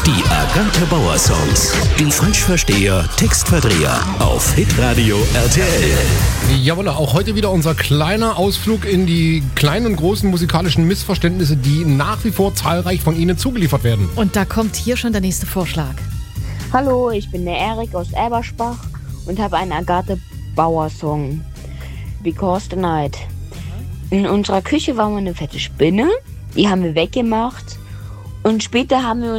Die Agathe Bauer Songs. Die Falschversteher, Textverdreher auf Hitradio RTL. Jawohl, auch heute wieder unser kleiner Ausflug in die kleinen und großen musikalischen Missverständnisse, die nach wie vor zahlreich von Ihnen zugeliefert werden. Und da kommt hier schon der nächste Vorschlag. Hallo, ich bin der Erik aus Ebersbach und habe einen Agathe Bauer Song. Because the Night. In unserer Küche war mal eine fette Spinne, die haben wir weggemacht und später haben wir